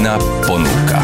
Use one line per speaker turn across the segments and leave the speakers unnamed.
Regina ponúka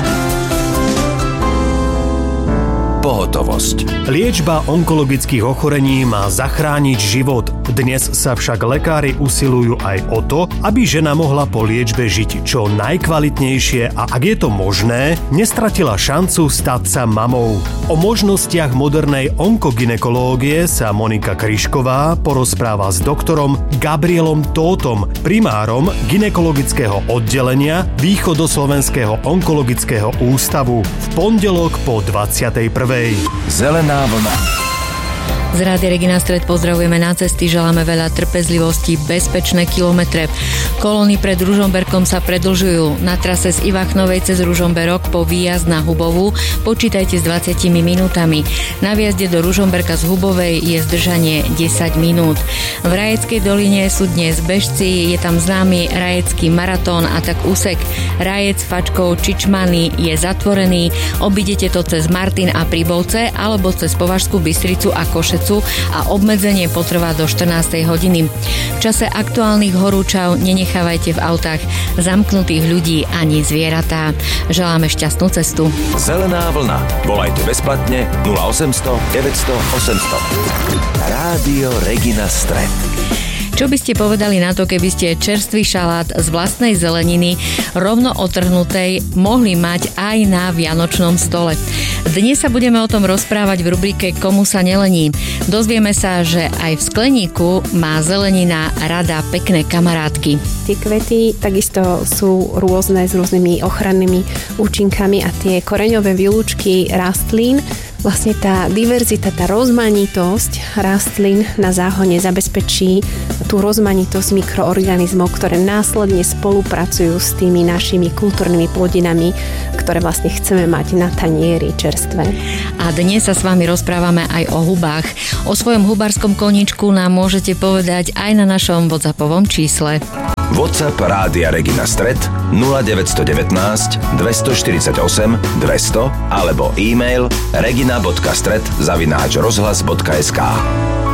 pohotovosť.
Liečba onkologických ochorení má zachrániť život. Dnes sa však lekári usilujú aj o to, aby žena mohla po liečbe žiť čo najkvalitnejšie a ak je to možné, nestratila šancu stať sa mamou. O možnostiach modernej onkogynekológie sa Monika Kryšková porozpráva s doktorom Gabrielom Tótom, primárom gynekologického oddelenia Východoslovenského onkologického ústavu v pondelok po 21.
Zelená vlna.
Z Rádia Regina Stred pozdravujeme na cesty, želáme veľa trpezlivosti, bezpečné kilometre. Kolóny pred Ružomberkom sa predĺžujú. Na trase z Ivachnovej cez Ružomberok po výjazd na Hubovú počítajte s 20 minútami. Na výjazde do Ružomberka z Hubovej je zdržanie 10 minút. V Rajeckej doline sú dnes bežci, je tam známy rajecký maratón a tak úsek Rajec, Fačkov, Čičmany je zatvorený. Obidete to cez Martin a Pribovce alebo cez Považskú Bystricu a Košec a obmedzenie potrvá do 14. hodiny. V čase aktuálnych horúčav nenechávajte v autách zamknutých ľudí ani zvieratá. Želáme šťastnú cestu.
Zelená vlna. Volajte bezplatne 0800 900 800. Rádio Regina Stred.
Čo by ste povedali na to, keby ste čerstvý šalát z vlastnej zeleniny rovno otrhnutej mohli mať aj na vianočnom stole? Dnes sa budeme o tom rozprávať v rubrike Komu sa nelení. Dozvieme sa, že aj v skleníku má zelenina rada pekné kamarátky.
Tie kvety takisto sú rôzne s rôznymi ochrannými účinkami a tie koreňové výlučky rastlín, vlastne tá diverzita, tá rozmanitosť rastlín na záhone zabezpečí tú rozmanitosť mikroorganizmov, ktoré následne spolupracujú s tými našimi kultúrnymi plodinami, ktoré vlastne chceme mať na tanieri čerstvé.
A dnes sa s vami rozprávame aj o hubách. O svojom hubárskom koníčku nám môžete povedať aj na našom WhatsAppovom čísle.
WhatsApp Rádia Regina Stred 0919 248 200 alebo e-mail regina.stred@rozhlas.sk.